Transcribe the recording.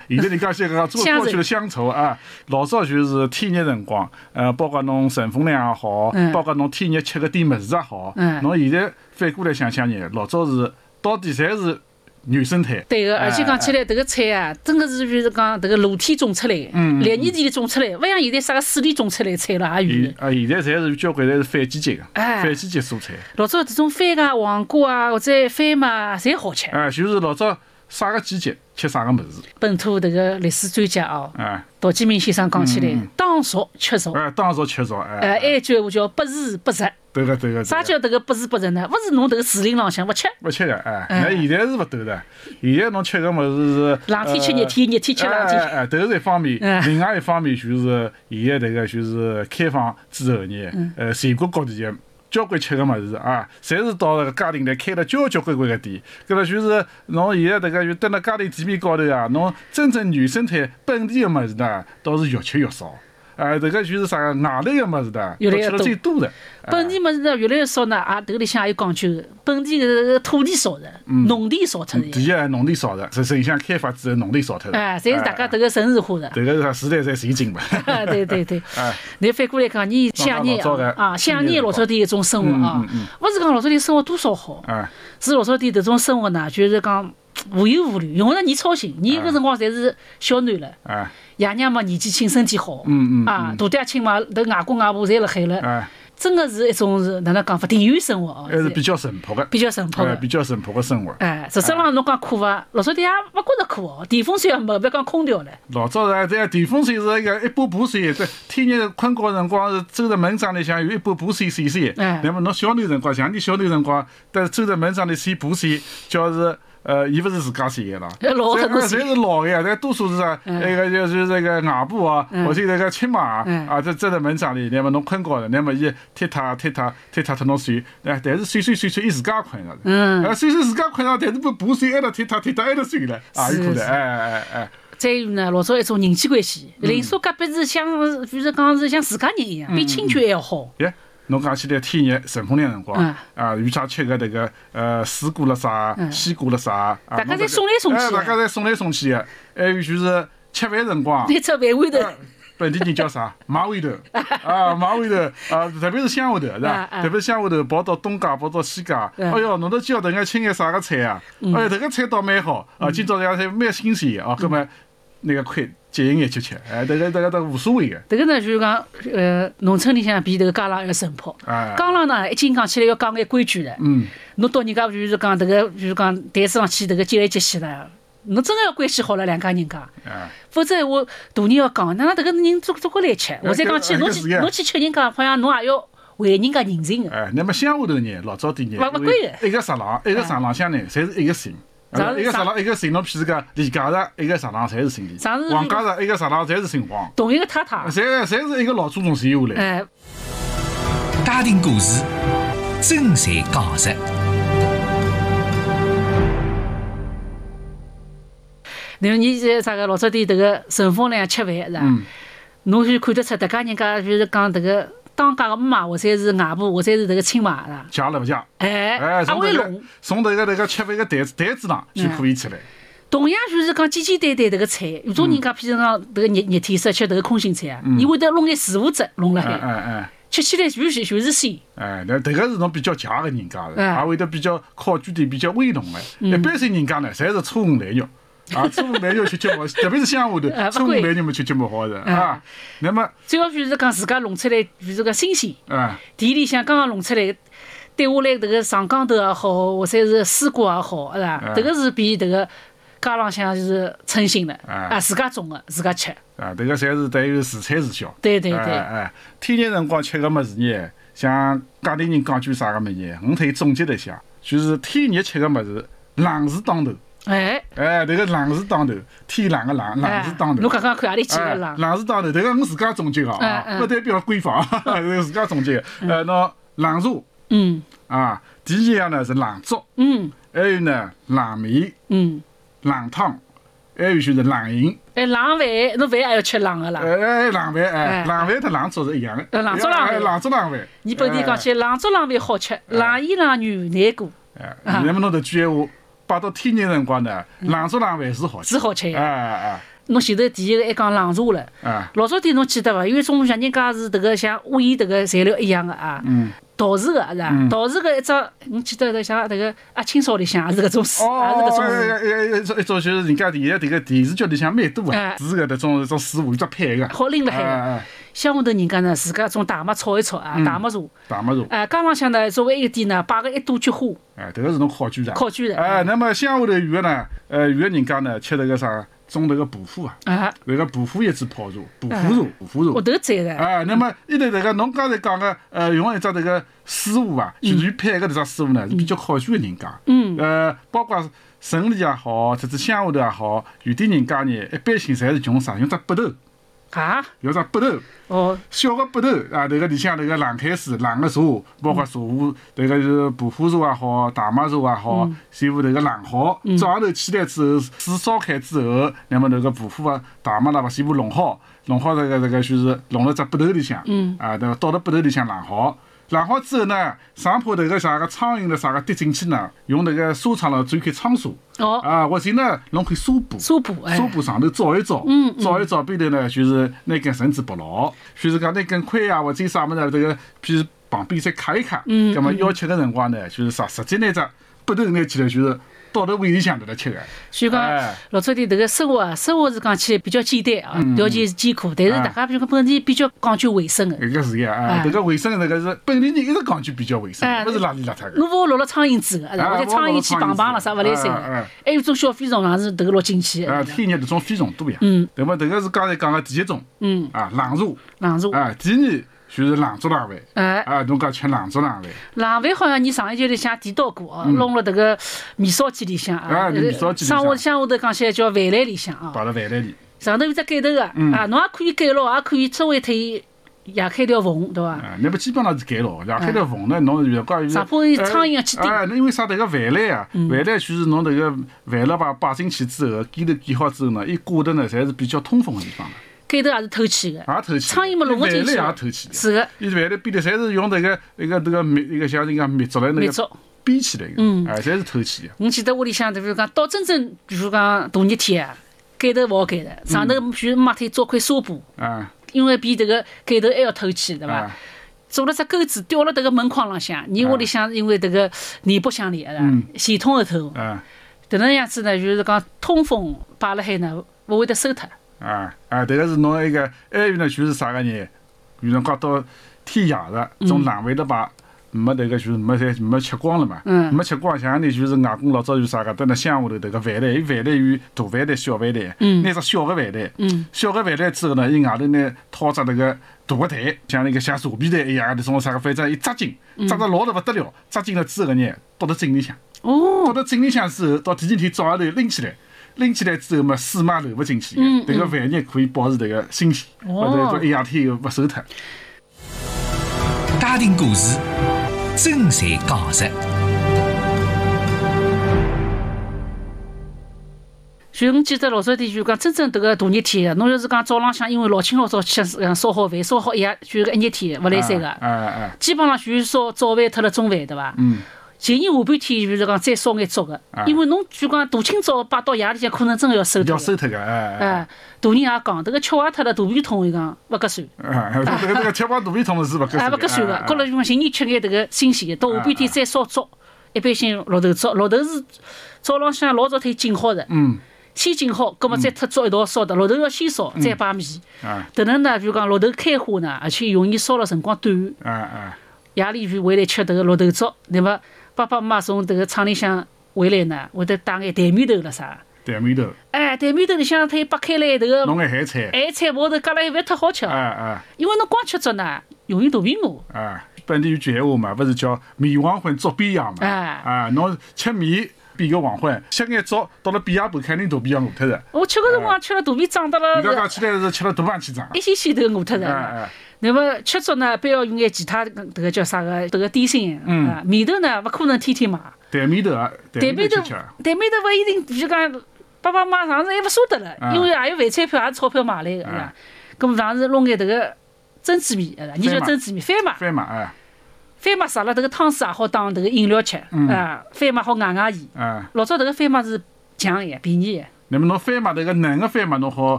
现在人家些个做过去的乡愁啊，老早就是天热辰光，包括侬乘风凉也好，包括侬天热吃个点物事也好，侬现在反过来想想呢，老早是到底侪是原生态。 对个，而且讲起来，迭个菜啊，真个是就是讲迭个露天种出来，绿泥地里种出来，勿像现在啥个水里种出来菜了也有。 现在侪是交关侪是反季节个，反季节蔬菜。 老早迭种番茄、黄瓜啊，或者番麦，侪好吃。 就是老早啥个季节吃啥个物事。 本土迭个历史专家哦，陶基明先生讲起来，当熟吃熟。 当熟吃熟。 还有一句话叫不时不食。 对个。 啥叫迭个不时不食呢？勿是侬迭个树林浪向勿吃个，那现在是勿对的。现在侬吃个物事是冷天吃热天，热天吃冷天。 迭是一方面，另外一方面就是现在迭个就是开放之后呢，全国各地交关吃个物事啊，侪是到那个家庭里开了交关个店。搿么就是侬现在迭个就蹲辣家庭店面高头啊，侬真正原生态本地个物事呢，倒是越吃越少。迭个就是啥个外来个物事的， 越来越多， 最多的。 本地物事呢越来越少呢，迭个里向也有讲究的。本地个土地少的，农田少脱的。 第一，农田少的，城乡开发之后，农田少脱的。 侪是大家迭个城市化的。 迭个是啥时代在前进嘛。 对。你反过来讲，你想念想念老早的一种生活啊，勿是讲老早的生活多少好，是老早的迭种生活呢，就是讲无忧无虑，用着你操心。你搿辰光侪是小囡了，爷娘嘛年纪轻，身体好，大爹亲嘛，迭外公外婆侪辣海了，真个是一种是哪能讲法，田园生活哦， 还是比较淳朴个， 比较淳朴个生活。 实质上侬讲苦伐？老早底也勿觉着苦哦，电风扇也没，勿要讲空调唻。 老早这电风扇是一个一把把扇，在天热困觉辰光是走在门帐里向有一把把扇扇扇。那么侬小囡辰光，像你小囡辰光，但是走在门帐里扇把扇，叫是。伊勿是自家扇个啦，侪是老个呀，但多数是啥？那个就是那个外婆啊，或者那个亲妈啊，在门帐里，那么侬困觉了，那么伊踢他脱侬睡，但是睡，伊自家困着。睡自家困着，但是把扇挨着踢他挨着睡了，有可能。 再有呢，老早一种人际关系，邻舍隔壁是像，就是讲是像自家人一样，比亲眷还要好。 侬讲起来天热乘风凉辰光，有啥吃个迭个水果了啥，西瓜了啥， 大家侪送来送去， 大家侪送来送去个。还有就是吃饭辰光， 你吃饭尾头， 本地人叫啥？马尾头马尾头特别是乡下头是吧？特别是乡下头跑到东家，跑到西家，哎哟，侬都叫迭个吃眼啥个菜啊？哎，迭个菜倒蛮好今朝这样菜蛮新鲜个搿么那个快。节约眼去吃，迭个都无所谓个。 迭个呢，就是讲，农村里向比迭个江浪要淳朴。江浪呢，一经讲起来要讲眼规矩的。侬到人家就是讲迭个，就是讲台子上去迭个接来接去的，侬真个要关系好了两家人家。否则我大人要讲，哪能迭个人做过来吃？我再讲起侬去吃人家，好像侬也要还人家人情个。 那么乡下头呢，老早点呢，一个上浪向呢，侪是一个姓。一个姓侬，譬如讲李家的，一个上浪侪是姓李；王家的，一个上浪侪是姓王。 同一个太太， 侪是一个老祖宗传下来。 家庭故事，真侪讲实。 那么你在啥个老早的迭个乘风凉吃饭是吧？侬就看得出，迭家人家就是讲迭个。当家个妈，或者是外婆，或者是迭个亲妈啦， 讲了不讲？从迭个吃饭个台子上就可以出来。 同样就是讲简简单单迭个菜，有种人家譬如讲迭个热天适吃迭个空心菜啊，伊会得弄眼食物汁弄辣海，吃起来就是鲜。 那迭个是侬比较强个人家的，也会得比较考据点比较威浓个。一般性人家呢，侪是粗五烂肉。粗五烂肉吃没，特别是乡下头，粗五烂肉么吃没好的那么最好就是讲自家弄出来，就是讲新鲜。田里向刚刚弄出来，对下来迭个上江头也好，或者是丝瓜也好，是吧？迭个是比迭个家浪向就是称心的自家种的，自家吃。 迭个侪是带有自产自销。 对。 天热辰光吃个物事呢，像家里人讲句啥个物事，我可以总结一下，就是天热吃个物事，冷事当头。迭个冷事当头，天冷个冷事当头。 侬刚刚看何里几个冷？ 冷事当头，迭个我自家总结个不代表官方，自家总结个。喏，冷茶，第二样呢是冷粥，还有呢冷面，冷汤，还有就是冷饮。 冷饭，侬饭也要吃冷个啦。 冷饭，冷饭和冷粥是一样的。 冷粥冷饭。 你本地讲起冷粥冷饭好吃，冷盐冷肉难过。 那么侬迭句闲话。摆到天热辰光呢，冷粥冷饭是好吃， 是好吃呀。 侬前头第一个还讲冷茶了，老早点侬记得伐？有一种像人家是迭个像乌衣迭个材料一样的啊，陶瓷个是吧？陶瓷个一只，侬记得像迭个清朝里向也是搿种书，也是搿种一种就是人家现在迭个电视剧里向蛮多个，是个迭种水壶，一只配个， 好拎辣海个。乡下头人家呢，自家种大麦炒一炒啊，大麦茶。 大麦茶。 缸浪向呢，作为一个点呢，摆个一朵菊花。 迭个是侬考据的。 考据的。 那么乡下头有个呢，有个人家呢，吃迭个啥，种迭个薄荷啊。迭个薄荷叶子泡茶，薄荷茶。 我头摘的。 那么伊头迭个侬刚才讲个，用一只迭个水壶啊，就是配个迭只水壶呢，是比较考据个人家。包括城里也好，甚至乡下头也好，有点人家呢，一般性侪是用啥？用只笔头。有只笔头，小个笔头啊，迭个里向迭个冷开水、冷个茶，包括茶壶，迭个是薄荷茶也好，大麦茶也好，全部迭个冷好，早上头起来之后，水烧开之后，那么迭个薄荷啊、大麦啦，全部弄好迭个就是弄了只笔头里向，对伐？倒到笔头里向冷好。冷好之后呢，上铺迭个啥个苍蝇了啥个滴进去呢，用迭个沙场了转开苍沙。或者呢，侬可以纱布上头照一照，边头呢就是拿根绳子绑牢，就是讲拿根盔啊或者啥么子迭个，譬如旁边再卡一卡，葛末要吃个辰光呢，就是啥直接拿只笔头拿起来就是。倒到胃里向头来吃个， 所以讲老早点迭个生活是讲起来比较简单啊，条件是艰苦，但是大家比如讲本地比较讲究卫生个。 搿个是呀，迭个卫生迭个是本地人一直讲究比较卫生，勿是邋里邋遢个。 侬勿好落了苍蝇子个，或者苍蝇去碰碰了啥勿来三个。还有种小飞虫，是迭个落进去。 天热迭种飞虫多呀。那么迭个是刚才讲个第一种。冷茶。第二。就是冷粥冷饭，侬讲吃冷粥冷饭。 冷饭好像你上一节里向提到过弄了迭个面烧鸡里向乡下头讲起来叫饭篮里向摆辣饭篮里。 上头有只盖头个，侬也可以盖牢，也可以稍微推压开条缝，对伐？ 那么基本上是盖牢，压开条缝呢，侬如果上坡有苍蝇去叮。 那因为啥？迭个饭篮啊，饭篮就是侬迭个饭辣摆进去之后，盖头盖好之后呢，伊挂的呢，侪是比较通风个地方。 盖头也是透气的，苍蝇嘛弄勿进去。 饭篮也透气的， 是个。 伊饭篮边头侪是用迭个密一个像人家密竹来那个编起来个，侪是透气的。 我记得屋里向，比如讲到真正，比如讲大热天啊，盖头勿好盖的，上头比如抹脱做块纱布，因为比迭个盖头还要透气，对伐？做了只钩子吊了迭个门框浪向，你屋里向因为迭个内部相连的，系统后头，迭能样子呢，就是讲通风摆辣海呢，勿会得馊脱。 迭个是侬一个，还有呢就是啥个呢？有辰光到天夜了，种冷饭了吧，没迭个就是没吃光了嘛，没吃光，像呢就是外公老早有啥个，到那乡下头迭个饭篮，伊饭篮有大饭篮、小饭篮，拿只小个饭篮，小个饭篮之后呢，伊外头呢套只迭个大个台，像那个像茶杯台一样的，种啥个，反正伊扎紧，扎得老得勿得了，扎紧了之后呢，倒到井里向，倒到井里向之后，到第二天早上头拎起来之后嘛，水嘛流勿进去，迭个饭热可以保持迭个新鲜，或者一两天又勿馊脱。 家庭故事，真才讲实。 所以我记得老早点就讲，真正迭个大热天，侬要是讲早浪向，因为老清老早吃烧好饭，烧好一夜，就是一热天勿来三个，基本上就是烧早饭脱了中饭，对伐？前年下半天就是讲再烧眼粥个，因为侬就讲大清早摆到夜里向，可能真个要馊脱。 要馊脱个， 大人也讲，迭个吃坏脱了肚皮痛，伊讲勿合算。 迭个吃坏肚皮痛是勿合算。 勿合算个，觉了就讲前年吃眼迭个新鲜个，到下半天再烧粥，一般性绿豆粥，绿豆是早浪向老早天浸好的。先浸好，葛末再脱粥一道烧的。绿豆要先烧，再摆面。迭能呢，比如讲绿豆开花呢，而且容易烧了辰光短。夜里就回来吃迭个绿豆粥，那么。爸爸妈妈从迭个厂里向回来呢，会得带眼蛋面头了啥？ 蛋面头。 蛋面头里向它扒开来迭个。 弄眼咸菜。 咸菜毛头夹了一饭忒好吃。因为侬光吃粥呢，容易肚皮饿。 本地有句闲话嘛，勿是叫面黄昏粥边样嘛？侬吃面边个黄昏，吃眼粥到了边夜半，肯定肚皮要饿脱的。 我吃个辰光吃了肚皮胀得了。 人家讲起来是吃了大饭去胀。 一些都饿脱的。那么吃粥呢，必要用眼其他迭个叫啥个迭个点心面头呢，勿可能天天买。 蛋面头蛋面头勿一定，就讲爸爸妈妈上次还勿舍得了，因为也有饭菜票，也是钞票买来个，咾么上次弄眼迭个珍珠面，你叫珍珠面，番麦杀了迭个汤水也好当迭个饮料吃，番麦好咬牙盐。老早迭个番麦是强个，便宜个。 那么侬番麦迭个嫩个番麦侬好